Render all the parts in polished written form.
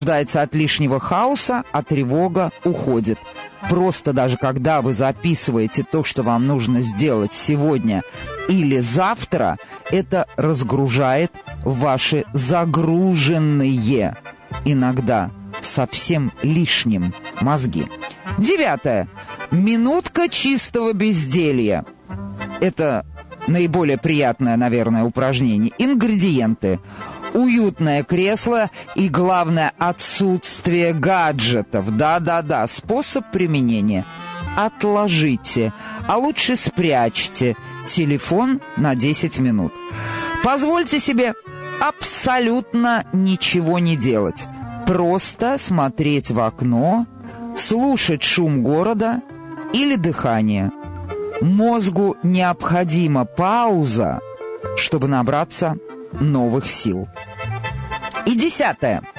освобождается от лишнего хаоса, а тревога уходит. Просто даже когда вы записываете то, что вам нужно сделать сегодня или завтра, это разгружает ваши загруженные, иногда совсем лишним, мозги. 9. Минутка чистого безделья. Это наиболее приятное, наверное, упражнение. Ингредиенты: уютное кресло и, главное, отсутствие гаджетов. Да-да-да, способ применения: отложите, а лучше спрячьте телефон на 10 минут. Позвольте себе абсолютно ничего не делать. Просто смотреть в окно, слушать шум города или дыхание. Мозгу необходима пауза, чтобы набраться новых сил. И 10.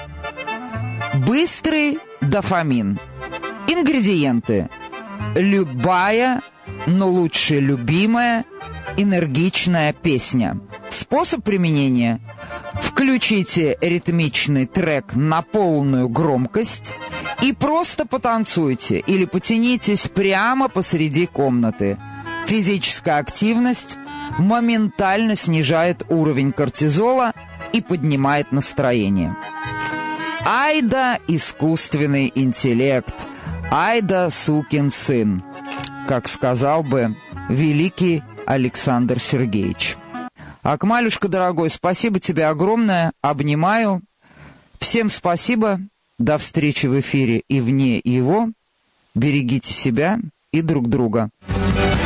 Быстрый дофамин. Ингредиенты: любая, но лучше любимая, энергичная песня. Способ применения: включите ритмичный трек на полную громкость и просто потанцуйте или потянитесь прямо посреди комнаты. Физическая активность моментально снижает уровень кортизола и поднимает настроение. Ай да искусственный интеллект, ай да сукин сын, как сказал бы великий Александр Сергеевич. Акмалюшка, дорогой, спасибо тебе огромное, обнимаю. Всем спасибо, до встречи в эфире и вне его. Берегите себя и друг друга.